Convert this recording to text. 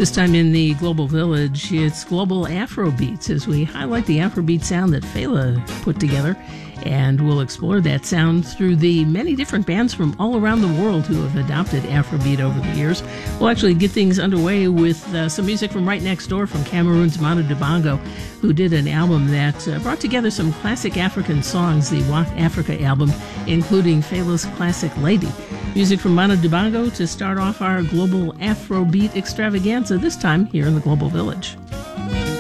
This time in the Global Village, it's Global Afrobeats as we highlight the Afrobeat sound that Fela put together. And we'll explore that sound through the many different bands from all around the world who have adopted Afrobeat over the years. We'll actually get things underway with some music from right next door from Cameroon's Manu Dibango, who did an album that brought together some classic African songs, the Walk Africa album, including Fela's classic Lady. Music from Manu Dibango to start off our Global Afrobeat extravaganza, this time here in the Global Village.